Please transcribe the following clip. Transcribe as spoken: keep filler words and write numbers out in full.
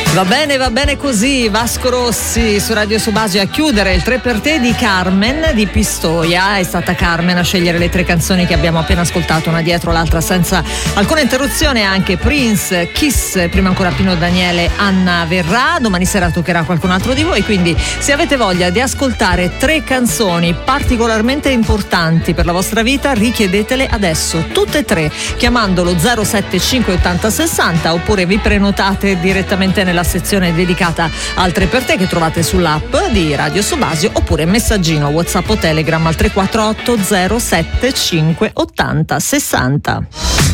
Va bene, va bene così. Vasco Rossi su Radio Subasio a chiudere il tre per te di Carmen di Pistoia. È stata Carmen a scegliere le tre canzoni che abbiamo appena ascoltato, una dietro l'altra senza alcuna interruzione. Anche Prince, Kiss, prima ancora Pino Daniele, Anna verrà. Domani sera toccherà a qualcun altro di voi, quindi se avete voglia di ascoltare tre canzoni particolarmente importanti per la vostra vita, richiedetele adesso, tutte e tre, chiamandolo zero sette cinque ottanta sessanta, oppure vi prenotate direttamente nella sezione dedicata al tre per te che trovate sull'app di Radio Subasio, oppure messaggino WhatsApp o Telegram al tre quattro otto zero sette cinque ottanta sessanta.